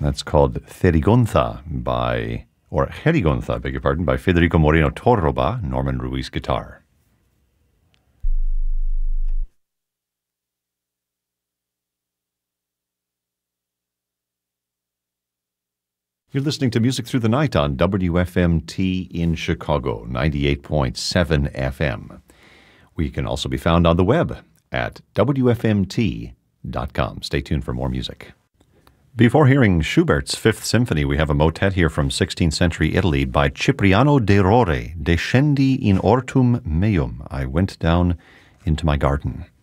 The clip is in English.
That's called Jerigonza, by Federico Moreno Torroba, Norman Ruiz guitar. You're listening to Music Through the Night on WFMT in Chicago, 98.7 FM. We can also be found on the web at WFMT.com. Stay tuned for more music. Before hearing Schubert's Fifth Symphony, we have a motet here from 16th century Italy by Cipriano de Rore, Descendi in ortum meum. I went down into my garden.